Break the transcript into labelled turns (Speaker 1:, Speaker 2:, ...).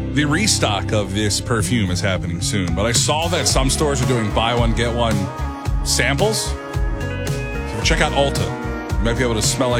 Speaker 1: the restock of this perfume is happening soon, but I saw that some stores are doing buy one, get one samples. So check out Ulta. You might be able to smell like